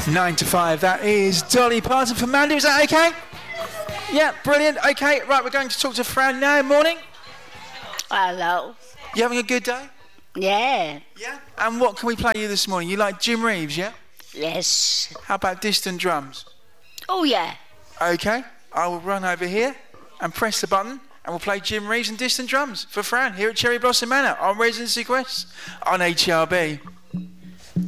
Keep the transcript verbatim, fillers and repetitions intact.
Nine to five, that is Dolly Parton from Mandy. Is that okay? Yeah, brilliant. Okay, right, we're going to talk to Fran now. Morning. Hello. You having a good day? Yeah. Yeah. And what can we play you this morning? You like Jim Reeves, yeah? Yes. How about Distant Drums? Oh, yeah. Okay, I will run over here and press the button and we'll play Jim Reeves and Distant Drums for Fran here at Cherry Blossom Manor on Residency Quest on H R B.